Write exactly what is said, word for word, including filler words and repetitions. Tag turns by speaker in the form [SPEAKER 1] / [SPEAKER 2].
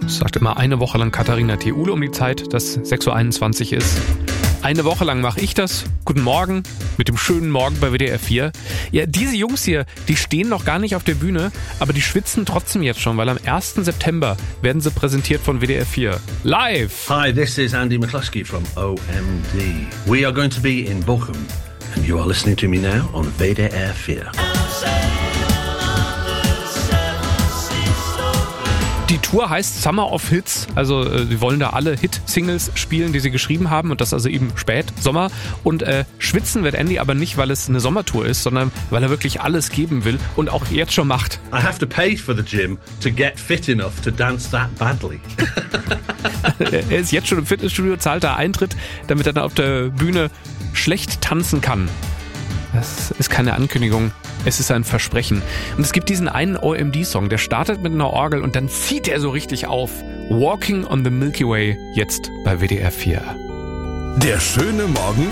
[SPEAKER 1] Das sagt immer eine Woche lang Katharina Theule um die Zeit, dass sechs Uhr einundzwanzig ist. Eine Woche lang mache ich das. Guten Morgen mit dem schönen Morgen bei W D R vier. Ja, diese Jungs hier, die stehen noch gar nicht auf der Bühne, aber die schwitzen trotzdem jetzt schon, weil am ersten September werden sie präsentiert von W D R vier. Live!
[SPEAKER 2] Hi, this is Andy McCluskey from O M D. We are going to be in Bochum and you are listening to me now on W D R vier.
[SPEAKER 1] Die Tour heißt Summer of Hits, also äh, sie wollen da alle Hit-Singles spielen, die sie geschrieben haben und das also eben spät, Sommer. Und äh, schwitzen wird Andy aber nicht, weil es eine Sommertour ist, sondern weil er wirklich alles geben will und auch jetzt schon macht.
[SPEAKER 2] I have to pay for the gym to get fit enough to dance that badly.
[SPEAKER 1] Er ist jetzt schon im Fitnessstudio, zahlt da Eintritt, damit er dann auf der Bühne schlecht tanzen kann. Das ist keine Ankündigung, es ist ein Versprechen. Und es gibt diesen einen O M D-Song, der startet mit einer Orgel und dann zieht er so richtig auf. Walking on the Milky Way, jetzt bei W D R vier.
[SPEAKER 3] Der schöne Morgen